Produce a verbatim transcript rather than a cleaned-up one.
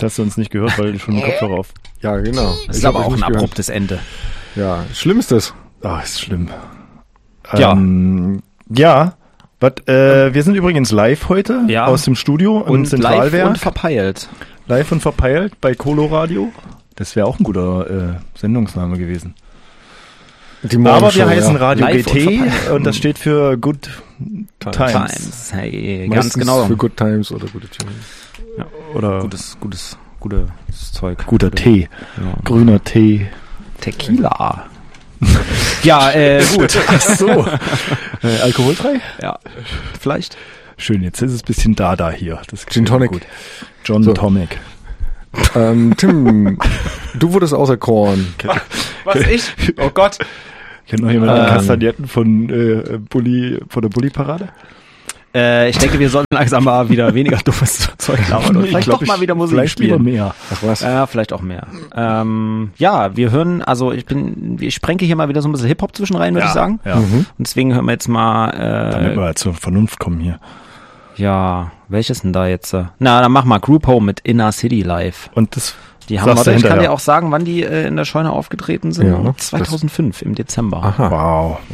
Jetzt hast du uns nicht gehört, weil du schon den Kopfhörer auf. Ja, genau. Das ist Ich hab aber euch auch ein nicht gehört. abruptes Ende. Ja, schlimm ist das. Ah, ist schlimm. Ja. Ähm, ja. But, äh, wir sind übrigens live heute Ja. aus dem Studio im Und live Zentralwerk. und verpeilt. Live und verpeilt bei Coloradio. Das wäre auch ein guter äh, Sendungsname gewesen. Die Aber wir Morgenshow, heißen ja. Radio Live G T und verpeilt. und das steht für Good Times. Times. Hey, ganz Meistens genau. für Good Times oder gute Tunes. Ja. Oder Gutes, gutes, gutes Zeug. guter Gute- Tee. Ja. Grüner Tee. Tequila. Ja, äh, gut. Ach so. äh, alkoholfrei? Ja, vielleicht. Schön, jetzt ist es ein bisschen Dada hier. Das Gin gefällt mir Tonic. Gut. John So. Tonic. Ähm, Tim, du wurdest auserkoren. Was, ich? Oh Gott. Kennt noch jemand Ähm. die Kastagnetten von, äh, Bulli, von der Bulli-Parade? Äh, ich denke, wir sollten langsam mal wieder weniger dummes Zeug labern und vielleicht glaub, doch mal wieder Musik vielleicht lieber spielen. mehr. Ach was? Ja, vielleicht auch mehr. Ähm, ja, wir hören, also ich bin, ich sprenke hier mal wieder so ein bisschen Hip-Hop zwischen rein, würde ich sagen. Ja. Mhm. Und deswegen hören wir jetzt mal, Damit äh, wir halt zur Vernunft kommen hier. ja, welches denn da jetzt? äh? Na, dann mach mal Group Home mit Inner City Live. Und das Die haben, sagst warte, du ich kann hinterher. dir auch sagen, wann die äh, in der Scheune aufgetreten sind. Ja, zweitausendfünf im Dezember. Aha. Wow.